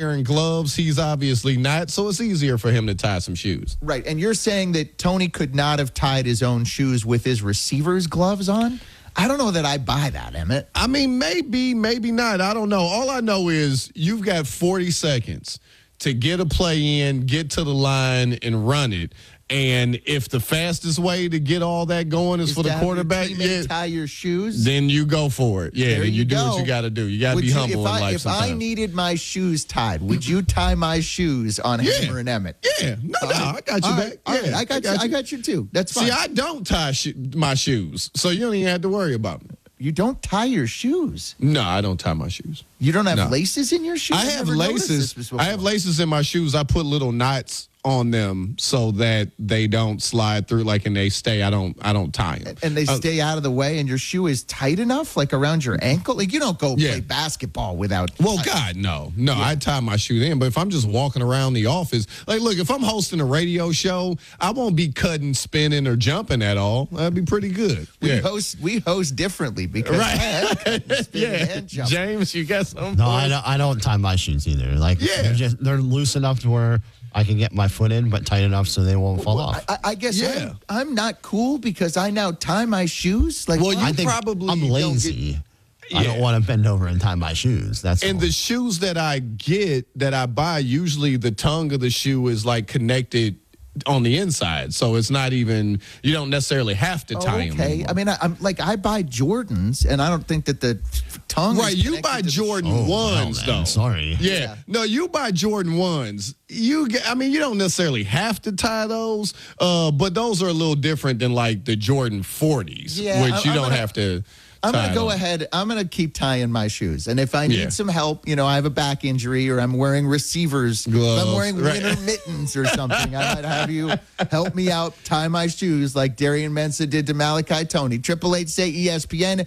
wearing gloves. He's obviously not, so it's easier for him to tie some shoes. Right, and you're saying that Tony could not have tied his own shoes with his receiver's gloves on? I don't know that I buy that, Emmett. I mean, maybe not. I don't know. All I know is you've got 40 seconds to get a play in, get to the line, and run it. And if the fastest way to get all that going is for the quarterback, tie your shoes, then you go for it. Yeah, then you do what you got to do. You got to be humble in life sometimes. If I needed my shoes tied, would you tie my shoes on Hammer and Emmett? Yeah, no, I got you back. Yeah, I got you too. That's fine. See, I don't tie my shoes, so you don't even have to worry about me. You don't tie your shoes? No, I don't tie my shoes. You don't have laces in your shoes? I have laces. I have laces in my shoes. I put little knots on them so that they don't slide through, and they stay. I don't tie them. And they stay out of the way, and your shoe is tight enough, around your ankle? Like, you don't go play basketball without... Well, God, no. No, I tie my shoe in. But if I'm just walking around the office, look, if I'm hosting a radio show, I won't be cutting, spinning, or jumping at all. That'd be pretty good. We host differently because and jumping. James, you got something? No, I don't tie my shoes either. They're loose enough to where I can get my foot in, but tight enough so they won't fall off. I guess I'm not cool because I now tie my shoes. I think I'm lazy. I don't want to bend over and tie my shoes. The shoes that I buy, usually the tongue of the shoe is connected on the inside, so it's not even, you don't necessarily have to tie them. Okay, I mean, I buy Jordans, and I don't think that the tongue. Right, you buy Jordan 1s though. Sorry. Yeah, no, you buy Jordan 1s. You don't necessarily have to tie those, but those are a little different than the Jordan 40s, which you don't have to. I'm going to go ahead. I'm going to keep tying my shoes. And if I need some help, I have a back injury or I'm wearing receivers, gloves, I'm wearing winter mittens or something, I might have you help me out, tie my shoes like Darian Mensah did to Malachi Tony. 888-SAY-ESPN,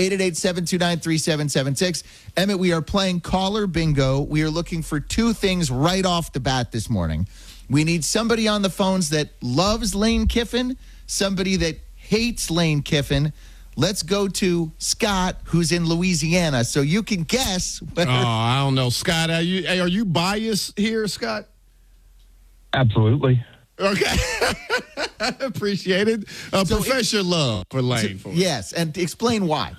888-729-3776. Emmett, we are playing Caller Bingo. We are looking for two things right off the bat this morning. We need somebody on the phones that loves Lane Kiffin, somebody that hates Lane Kiffin. Let's go to Scott, who's in Louisiana, so you can guess whether... Oh, I don't know. Scott, are you biased here, Scott? Absolutely. Okay. Appreciate it. Profess your love for Lane. Yes, and explain why.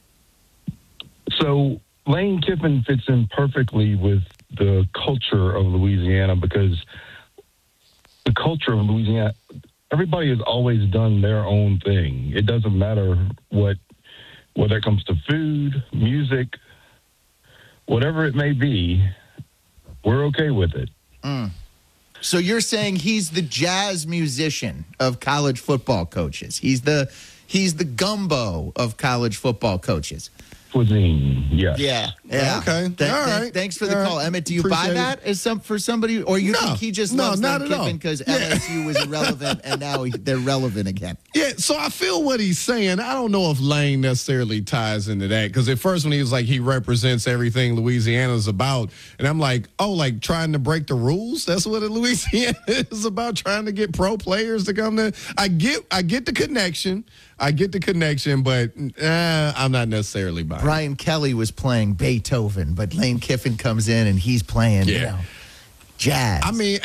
So Lane Kiffin fits in perfectly with the culture of Louisiana because the culture of Louisiana... Everybody has always done their own thing. It doesn't matter whether it comes to food, music, whatever it may be, we're okay with it. So you're saying he's the jazz musician of college football coaches. He's the gumbo of college football coaches. Cuisine, yes. Yeah. Okay. All right. Thanks for the call, Emmett. Do you buy that as for somebody, or you think he just loves Lane Kiffin because LSU was irrelevant and now they're relevant again? Yeah. So I feel what he's saying. I don't know if Lane necessarily ties into that because at first when he was he represents everything Louisiana's about, and I'm trying to break the rules. That's what Louisiana is about, trying to get pro players to come to. I get the connection. But I'm not necessarily buying it. Brian Kelly was playing Beethoven, but Lane Kiffin comes in and he's playing, jazz. I mean,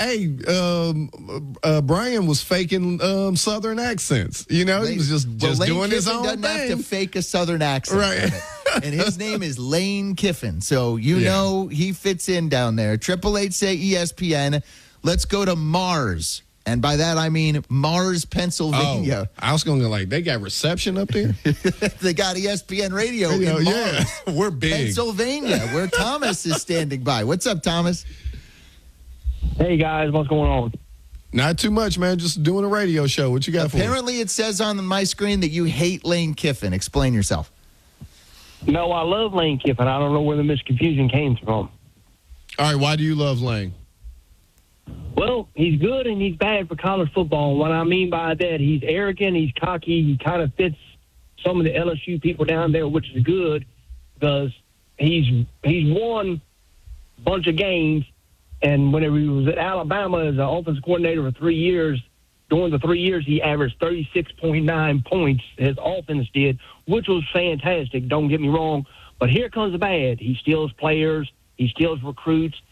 Brian was faking Southern accents. He was just doing his own thing. Lane Kiffin doesn't have to fake a Southern accent. Right. And his name is Lane Kiffin. So know he fits in down there. 888-SAY-ESPN. Let's go to Mars. And by that, I mean Mars, Pennsylvania. Oh, I was going to they got reception up there? They got ESPN radio in Mars. Yeah, we're big. Pennsylvania, where Thomas is standing by. What's up, Thomas? Hey, guys. What's going on? Not too much, man. Just doing a radio show. What you got for us? Apparently, it says on my screen that you hate Lane Kiffin. Explain yourself. No, I love Lane Kiffin. I don't know where the misconfusion came from. All right, why do you love Lane? Well, he's good and he's bad for college football. What I mean by that, he's arrogant, he's cocky, he kind of fits some of the LSU people down there, which is good because he's won a bunch of games. And whenever he was at Alabama as an offensive coordinator for 3 years, during the 3 years, he averaged 36.9 points, his offense did, which was fantastic, don't get me wrong. But here comes the bad. He steals players, he steals recruits,